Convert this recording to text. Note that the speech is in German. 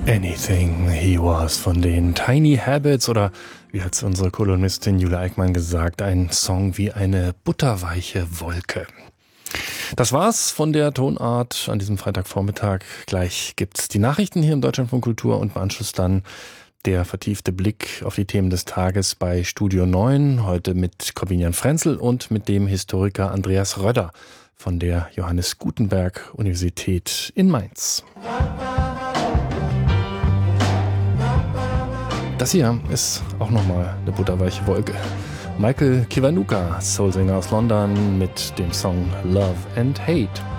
Anything He Was von den Tiny Habits oder wie hat unsere Kolumnistin Julia Eickmann gesagt, ein Song wie eine butterweiche Wolke. Das war's von der Tonart an diesem Freitagvormittag. Gleich gibt's die Nachrichten hier im Deutschlandfunk Kultur und im Anschluss dann der vertiefte Blick auf die Themen des Tages bei Studio 9. Heute mit Corvinian Frenzel und mit dem Historiker Andreas Rödder von der Johannes Gutenberg Universität in Mainz. Das hier ist auch nochmal eine butterweiche Wolke. Michael Kiwanuka, Soulsinger aus London, mit dem Song Love and Hate.